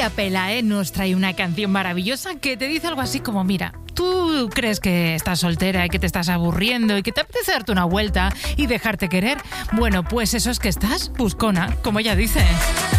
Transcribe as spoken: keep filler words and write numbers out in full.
María Pelae nos trae una canción maravillosa que te dice algo así como, mira, tú crees que estás soltera y que te estás aburriendo y que te apetece darte una vuelta y dejarte querer. Bueno, pues eso es que estás buscona, como ella dice.